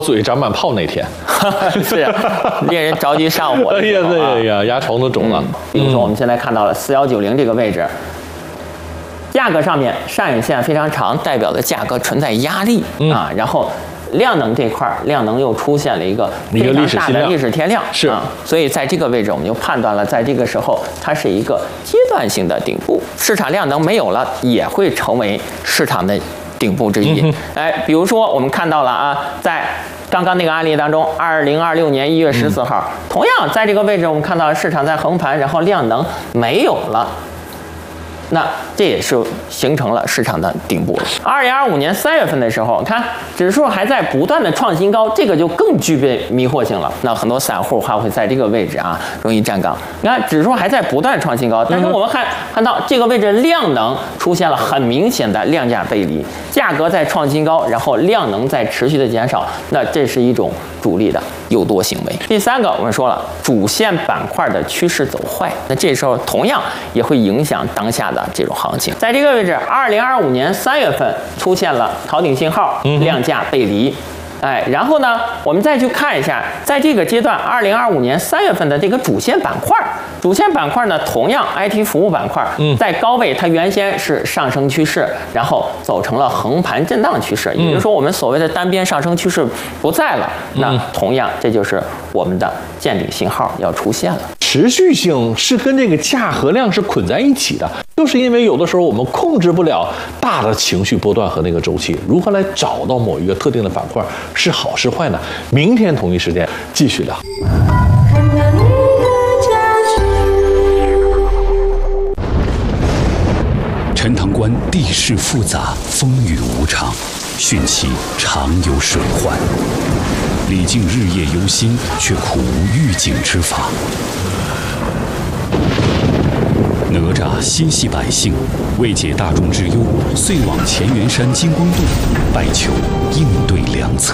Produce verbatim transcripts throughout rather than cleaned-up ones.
嘴长满泡那天， 是令人着急上火。 哎呀，对呀，牙床都肿了。 嗯、比如说，我们现在看到了四一九零这个位置，价格上面上影线非常长，代表的价格存在压力、嗯、啊。然后量能这块，量能又出现了一个非常大的历史天量， 是啊。所以在这个位置，我们就判断了，在这个时候，它是一个阶段性的顶部，市场量能没有了，也会成为市场的顶部之一。嗯、哎，比如说我们看到了啊，在刚刚那个案例当中，二零二六年一月十四号、嗯，同样在这个位置，我们看到市场在横盘，然后量能没有了。那这也是形成了市场的顶部了。二零二五年三月份的时候，看指数还在不断的创新高，这个就更具备迷惑性了。那很多散户还会在这个位置啊，容易站岗。你看指数还在不断创新高，但是我们看看到这个位置量能出现了很明显的量价背离，价格在创新高，然后量能在持续的减少，那这是一种主力的诱多行为。第三个，我们说了，主线板块的趋势走坏，那这时候同样也会影响当下的这种行情。在这个位置，二零二五年三月份出现了逃顶信号，量价背离。哎，然后呢，我们再去看一下，在这个阶段，二零二五年三月份的这个主线板块，主线板块呢，同样 I T 服务板块，在高位它原先是上升趋势，然后走成了横盘震荡趋势，也就是说，我们所谓的单边上升趋势不在了。那同样，这就是我们的见顶信号要出现了。 持续性是跟这个价和量是捆在一起的，就是因为有的时候我们控制不了大的情绪波段和那个周期，如何来找到某一个特定的板块是好是坏呢？明天同一时间继续聊。 陈塘关地势复杂，风雨无常，汛期常有水患。李靖日夜忧心，却苦无预警之法。哪吒心系百姓，为解大众之忧，遂往乾元山金光洞拜求应对良策。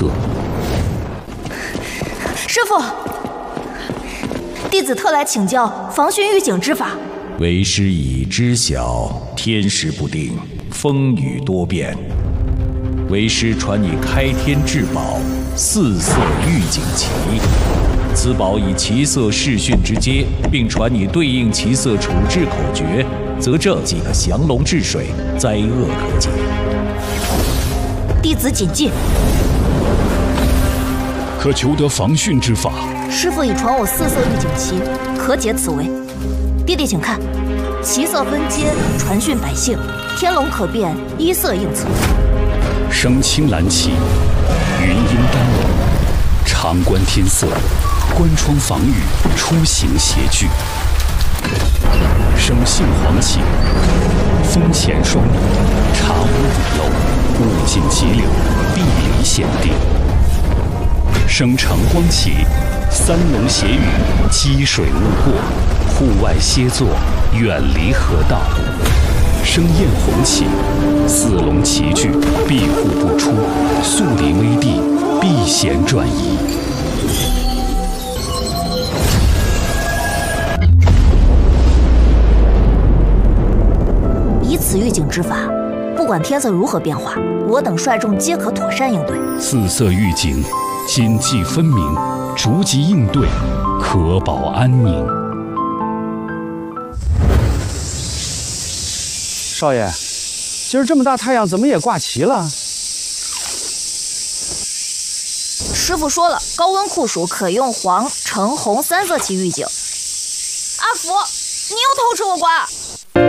师父，弟子特来请教防汛预警之法。 为师已知晓，天时不定，风雨多变。为师传你开天至宝四色预警旗，此宝以其色视讯之阶，并传你对应其色处置口诀，则这即可降龙治水，灾厄可解。 弟子谨记。 可求得防汛之法？ 师父已传我四色预警旗，可解此为。弟弟请看，旗色分阶，传讯百姓，天龙可变，依色应策。 生青蓝旗，云阴丹龙，长观天色，关窗防雨，出行协具。生杏黄旗，风前霜雨，茶屋雨漏，物尽急流，地离险地。生长光旗，三龙斜雨，积水勿过，户外歇坐，远离河道。生艳红旗，四龙齐聚，庇护不出，速离危地，避险转移。 以此预警之法，不管天色如何变化，我等率众皆可妥善应对。 四色预警，谨记分明，逐级应对，可保安宁。 少爷，今儿这么大太阳，怎么也挂旗了？ 师傅说了，高温酷暑可用黄、橙、红三色旗预警。阿福，你又偷吃我瓜！